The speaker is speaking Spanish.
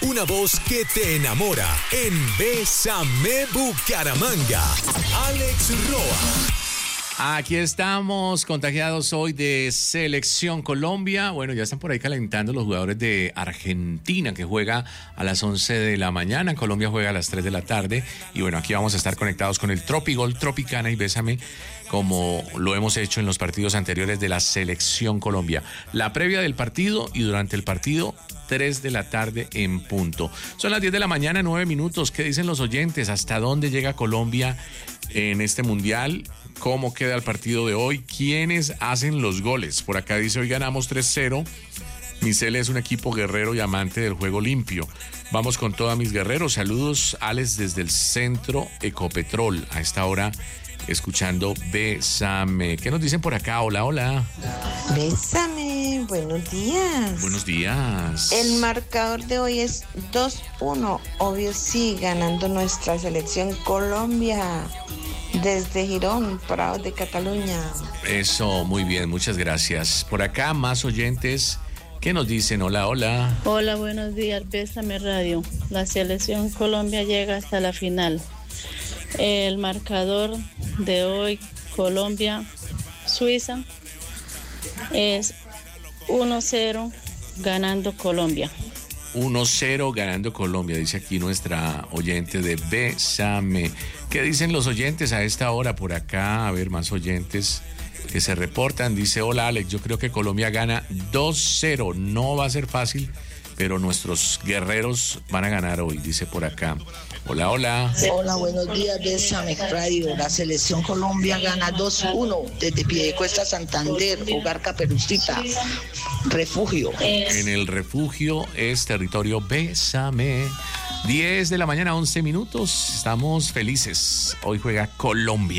una voz que te enamora en Bésame Bucaramanga. Alex Roa. Aquí estamos contagiados hoy de Selección Colombia. Bueno, ya están por ahí calentando los jugadores de Argentina, que juega a las 11 de la mañana. Colombia juega a las 3 de la tarde. Y bueno, aquí vamos a estar conectados con el Tropigol, Tropicana y Bésame, como lo hemos hecho en los partidos anteriores de la Selección Colombia. La previa del partido y durante el partido, 3 de la tarde en punto. Son las 10 de la mañana, 9 minutos. ¿Qué dicen los oyentes? ¿Hasta dónde llega Colombia en este mundial? ¿Cómo queda el partido de hoy? ¿Quiénes hacen los goles? Por acá dice, hoy ganamos 3-0. Micele es un equipo guerrero y amante del juego limpio. Vamos con todos mis guerreros. Saludos, Alex, desde el centro Ecopetrol. A esta hora, escuchando Bésame. ¿Qué nos dicen por acá? Hola, hola. Bésame, buenos días. Buenos días. El marcador de hoy es 2-1. Obvio, sí, ganando nuestra selección Colombia. Desde Girón, Prados de Cataluña. Eso, muy bien, muchas gracias. Por acá, más oyentes. ¿Qué nos dicen? Hola, hola. Hola, buenos días, Bésame Radio. La selección Colombia llega hasta la final. El marcador de hoy, Colombia-Suiza, es 1-0 ganando Colombia. 1-0 ganando Colombia, dice aquí nuestra oyente de Bésame. ¿Qué dicen los oyentes a esta hora por acá? A ver, más oyentes que se reportan. Dice, hola Alex, yo creo que Colombia gana 2-0. No va a ser fácil, pero nuestros guerreros van a ganar hoy, dice por acá. Hola, hola. Hola, buenos días, Bésame Radio. La selección Colombia gana 2-1 desde Piedecuesta, Santander, Hogar Caperucita, Refugio. En el Refugio es territorio Bésame. 10 de la mañana, 11 minutos. Estamos felices. Hoy juega Colombia.